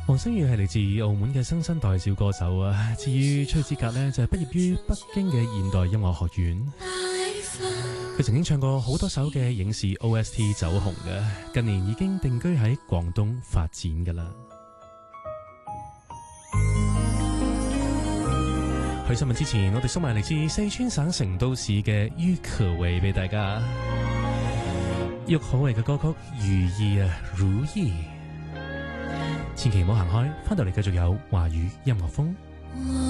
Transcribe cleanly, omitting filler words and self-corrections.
黃星宇係嚟自澳門嘅新生代小歌手啊。至於崔子格呢，就係畢業於北京嘅現代音樂學院。佢曾經唱過好多首嘅影視 OST 走紅嘅，近年已經定居喺廣東發展㗎喇。去新聞之前，我哋送埋嚟自四川省成都市嘅郁可唯俾大家。郁可唯嘅歌曲《如意》啊，如意，千祈唔好行開，翻到嚟繼續有華語音樂風。